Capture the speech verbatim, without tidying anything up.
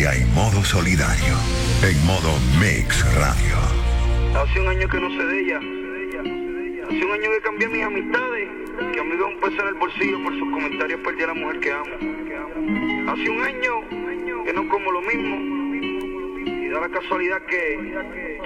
familia en modo solidario. En modo Mix Radio. Hace un año que no sé de ella. Hace un año que cambié mis amistades. Que amigo un peso en el bolsillo por sus comentarios perdí a la mujer que amo. Hace un año que no como lo mismo. Y da la casualidad que